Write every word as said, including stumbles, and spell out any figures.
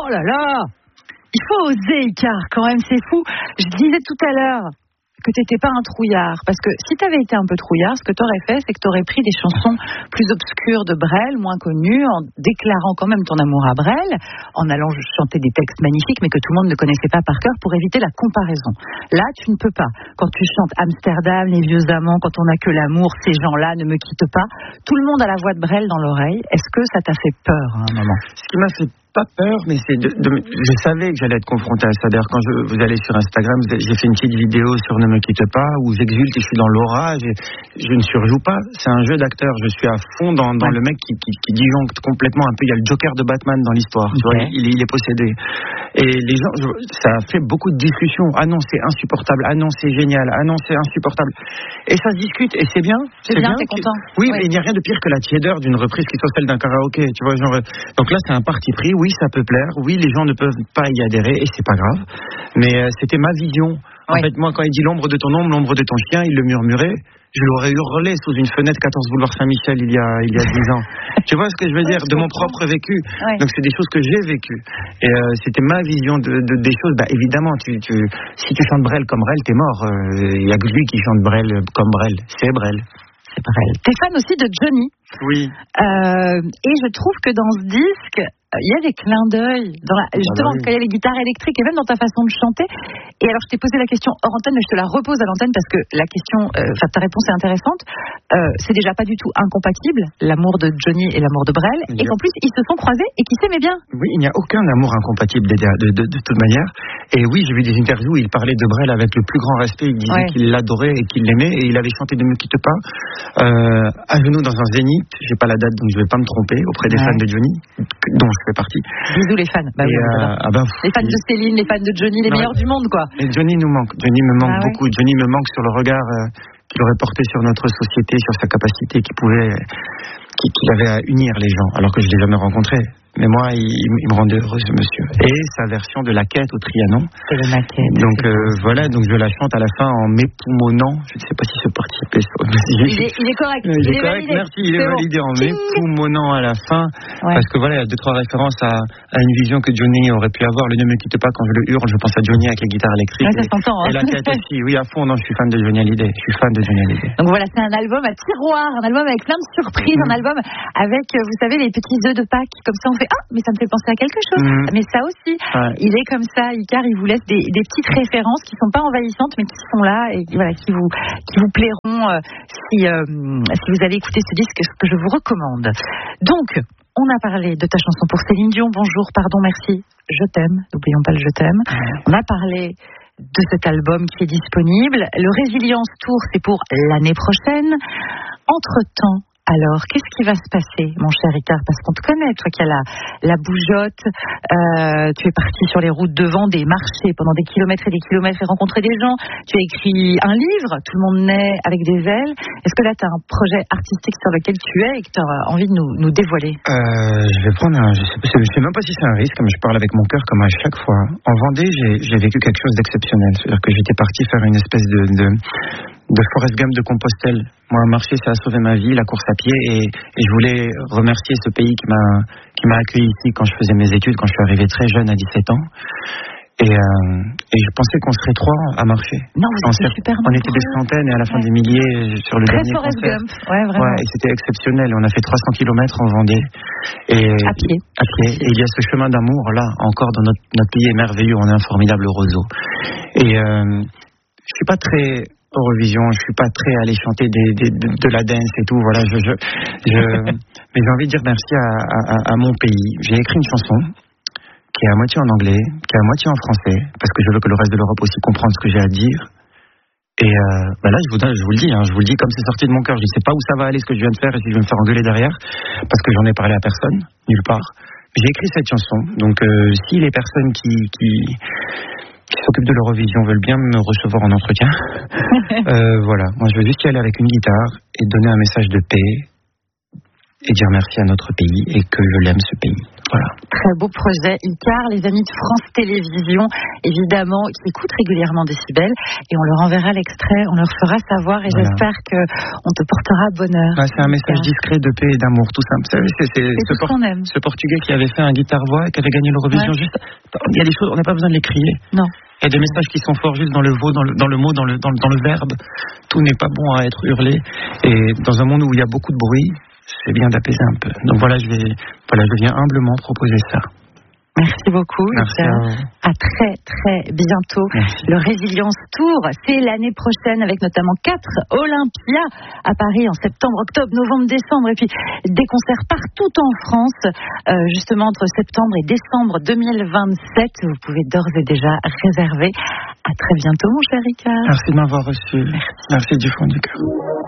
Oh là là! Il faut oser, Icar, quand même, c'est fou. Je disais tout à l'heure que tu n'étais pas un trouillard. Parce que si tu avais été un peu trouillard, ce que tu aurais fait, c'est que tu aurais pris des chansons plus obscures de Brel, moins connues, en déclarant quand même ton amour à Brel, en allant chanter des textes magnifiques, mais que tout le monde ne connaissait pas par cœur, pour éviter la comparaison. Là, tu ne peux pas. Quand tu chantes Amsterdam, Les vieux amants, Quand on n'a que l'amour, Ces gens-là ne me quittent pas, tout le monde a la voix de Brel dans l'oreille. Est-ce que ça t'a fait peur à un moment? Ce qui m'a fait pas peur, mais c'est de, de, je savais que j'allais être confronté à ça. D'ailleurs, quand je, vous allez sur Instagram, j'ai fait une petite vidéo sur Ne me quitte pas, où j'exulte et je suis dans l'aura, je, je ne surjoue pas, c'est un jeu d'acteur, je suis à fond dans, dans ouais. le mec qui, qui, qui disjoncte complètement un peu, il y a le Joker de Batman dans l'histoire, okay. tu vois, il, il est possédé. Et les gens, je, ça a fait beaucoup de discussions, ah non c'est insupportable, ah non c'est génial, ah non c'est insupportable. Et ça se discute, et c'est bien. C'est, c'est bien, bien t'es content. Oui, ouais. mais il n'y a rien de pire que la tiédeur d'une reprise qui soit celle d'un karaoké, tu vois, genre, donc là c'est un parti pris, oui ça peut plaire, oui les gens ne peuvent pas y adhérer et c'est pas grave, mais euh, c'était ma vision. En oui. fait moi quand il dit l'ombre de ton ombre, l'ombre de ton chien, il le murmurait, je l'aurais hurlé sous une fenêtre quatorze boulevard Saint-Michel il y a il y a dix ans. Tu vois ce que je veux dire, de mon propre vécu. Oui. Donc c'est des choses que j'ai vécues et euh, c'était ma vision de, de des choses. Bah évidemment tu, tu si tu chantes Brel comme Brel, t'es mort. Il euh, y a que lui qui chante Brel comme Brel, c'est Brel. C'est Brel. T'es fan aussi de Johnny. Oui. Euh, et je trouve que dans ce disque, il y a des clins d'œil, dans la, justement, ah bah oui. quand il y a les guitares électriques et même dans ta façon de chanter. Et alors, je t'ai posé la question hors antenne, mais je te la repose à l'antenne parce que la question, enfin, euh, ta réponse est intéressante. Euh, c'est déjà pas du tout incompatible, l'amour de Johnny et l'amour de Brel, oui. et qu'en plus, ils se sont croisés et qu'ils s'aimaient bien. Oui, il n'y a aucun amour incompatible de, de, de, de toute manière. Et oui, j'ai vu des interviews où il parlait de Brel avec le plus grand respect. Il disait ouais. qu'il l'adorait et qu'il l'aimait. Et il avait chanté Ne me quitte pas, euh, à genoux dans un zénith. J'ai pas la date, donc je vais pas me tromper, auprès des ouais. fans de Johnny, dont je fais partie. Bisous les fans. Bah, oui, euh, ah ben, les fans de Céline, les fans de Johnny, les non, meilleurs du monde, quoi. Et Johnny nous manque. Johnny me manque ah, beaucoup. Ouais. Johnny me manque sur le regard euh, qu'il aurait porté sur notre société, sur sa capacité qu'il pouvait, qu'il, qu'il avait à unir les gens, alors que je l'ai jamais rencontré. Mais moi, il, il me rendait heureux, ce monsieur. Et sa version de La Quête au Trianon. C'est le maquette. Donc euh, voilà, donc je la chante à la fin en m'époumonnant. Je ne sais pas si ce participe. Il est, il est correct. Il, il est, est correct, validé. Merci. Il est, est validé bon. en m'époumonnant à la fin. Ouais. Parce que voilà, il y a deux, trois références à, à une vision que Johnny aurait pu avoir. Le Ne me quitte pas, quand je le hurle, je pense à Johnny avec les guitares électriques. Ouais, ça s'entend. Hein. Et La Quête aussi. Oui, à fond, non, je suis fan de Johnny Hallyday. Je suis fan de Johnny Hallyday. Donc voilà, c'est un album à tiroir, un album avec plein de surprises, mmh. un album avec, vous savez, les petits œufs de Pâques. Comme ça, on fait ah, mais ça me fait penser à quelque chose, mmh. mais ça aussi ouais. il est comme ça, Icar, il vous laisse des, des petites références qui sont pas envahissantes mais qui sont là et voilà, qui vous, qui vous plairont euh, si, euh, si vous allez écouter ce disque, ce que je vous recommande. Donc on a parlé de ta chanson pour Céline Dion, Bonjour, pardon, merci, Je t'aime, n'oublions pas le Je t'aime. mmh. On a parlé de cet album qui est disponible, le Résilience Tour, c'est pour l'année prochaine. Entre temps, alors, qu'est-ce qui va se passer, mon cher Icar? Parce qu'on te connaît, toi qui as la, la bougeotte, euh, tu es parti sur les routes de Vendée, marché pendant des kilomètres et des kilomètres et rencontrer des gens. Tu as écrit un livre, Tout le monde naît avec des ailes. Est-ce que là, tu as un projet artistique sur lequel tu es et que tu as envie de nous, nous dévoiler? euh, Je vais prendre un... Je sais, je sais même pas si c'est un risque, mais je parle avec mon cœur comme à chaque fois. En Vendée, j'ai, j'ai vécu quelque chose d'exceptionnel. C'est-à-dire que j'étais parti faire une espèce de... de de Forrest Gump de Compostelle. Moi, marcher, ça a sauvé ma vie, la course à pied, et, et je voulais remercier ce pays qui m'a, qui m'a accueilli ici quand je faisais mes études, quand je suis arrivé très jeune, à dix-sept ans. Et, euh, et je pensais qu'on serait trois à marcher. Non, vous étiez super nombreux. On était des centaines et à la fin ouais. des milliers sur le très dernier Forrest concert. Gump. Ouais, vraiment. Ouais, et c'était exceptionnel. On a fait trois cents kilomètres en Vendée. Et, à pied. À pied. Et il y a ce chemin d'amour là, encore dans notre, notre pays est merveilleux. On est un formidable roseau. Et euh, je suis pas très Eurovision, je suis pas très à aller chanter des, des, de, de la dance et tout, voilà, je, je, je mais j'ai envie de dire merci à, à, à mon pays. J'ai écrit une chanson qui est à moitié en anglais, qui est à moitié en français, parce que je veux que le reste de l'Europe aussi comprenne ce que j'ai à dire. Et euh, bah là, je vous, je vous le dis, hein, je vous le dis comme c'est sorti de mon cœur. Je ne sais pas où ça va aller, ce que je viens de faire, et si je vais me faire engueuler derrière, parce que j'en ai parlé à personne, nulle part. J'ai écrit cette chanson, donc euh, si les personnes qui, qui qui s'occupent de l'Eurovision veulent bien me recevoir en entretien. euh, voilà, moi je veux juste y aller avec une guitare et donner un message de paix et dire merci à notre pays et que je l'aime ce pays. Voilà. Très beau projet, Icar, les amis de France Télévisions. évidemment, qui écoutent régulièrement Décibel, et on leur enverra l'extrait, on leur fera savoir, et voilà. J'espère qu'on te portera bonheur. Ah, c'est un message discret de paix et d'amour, tout simple. C'est, c'est, c'est, c'est ce, tout por- aime. ce Portugais qui avait fait un guitare-voix, qui avait gagné l'Eurovision, ouais. Juste, il y a des choses, on n'a pas besoin de les crier. Non. Il y a des messages qui sont forts juste dans le mot, dans le, dans le mot, dans le, dans le, dans le verbe. Tout n'est pas bon à être hurlé. Et dans un monde où il y a beaucoup de bruit, c'est bien d'apaiser un peu. Donc voilà, je vais, voilà, je viens humblement proposer ça. Merci beaucoup. Merci à, à très très bientôt. Merci. Le Résilience Tour, c'est l'année prochaine avec notamment quatre Olympias à Paris en septembre, octobre, novembre, décembre, et puis des concerts partout en France, euh, justement entre septembre et décembre deux mille vingt-sept. Vous pouvez d'ores et déjà réserver. À très bientôt, mon cher Ricard. Merci de m'avoir reçu. Merci. Merci du fond du cœur.